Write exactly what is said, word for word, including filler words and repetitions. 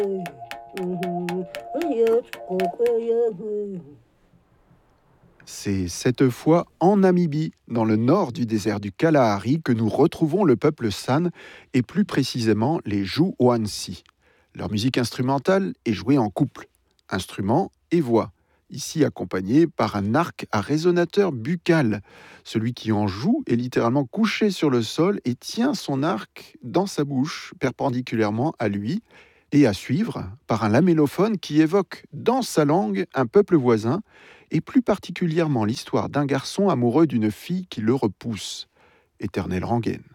C'est cette fois en Namibie, dans le nord du désert du Kalahari, que nous retrouvons le peuple San et plus précisément les Juwansi. Leur musique instrumentale est jouée en couple, instrument et voix, ici accompagnée par un arc à résonateur buccal. Celui qui en joue est littéralement couché sur le sol et tient son arc dans sa bouche, perpendiculairement à lui, et à suivre par un lamellophone qui évoque dans sa langue un peuple voisin, et plus particulièrement l'histoire d'un garçon amoureux d'une fille qui le repousse. Éternelle rengaine.